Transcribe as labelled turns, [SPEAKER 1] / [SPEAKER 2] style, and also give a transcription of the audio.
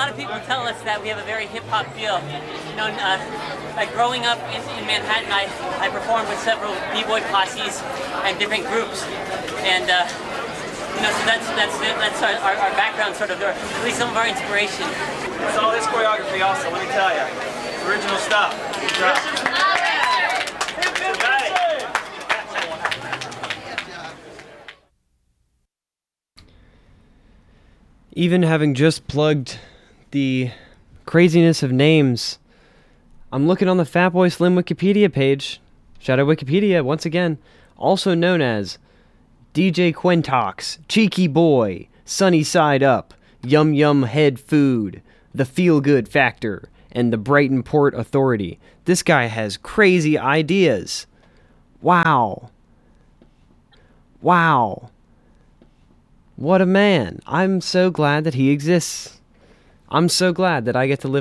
[SPEAKER 1] lot of people tell us that we have a very hip-hop feel. Like growing up in Manhattan, I performed with several b-boy posses and different groups. And, so that's our background, sort of, or at least some of our inspiration.
[SPEAKER 2] It's all this choreography also, let me tell you. Original stuff. Good job.
[SPEAKER 3] Even having just plugged the craziness of names, I'm looking on the Fatboy Slim Wikipedia page. Shout out Wikipedia once again. Also known as DJ Quintox, Cheeky Boy, Sunny Side Up, Yum Yum Head Food, The Feel Good Factor, and the Brighton Port Authority. This guy has crazy ideas. Wow. Wow. What a man. I'm so glad that he exists. I'm so glad that I get to live